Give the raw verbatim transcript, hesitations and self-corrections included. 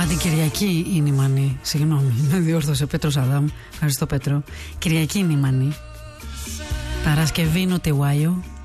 την Κυριακή είναι η Μανή. Συγγνώμη, με διόρθωσε Πέτρος Αδάμ. Ευχαριστώ Πέτρο. Κυριακή είναι η Μανή. Παρασκευή είναι ο Τιουάιο.